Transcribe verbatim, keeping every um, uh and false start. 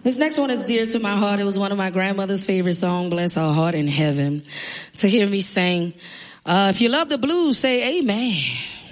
This next one is dear to my heart. It was one of my grandmother's favorite songs, bless her heart in heaven, to hear me sing. Uh, if you love the blues, say amen.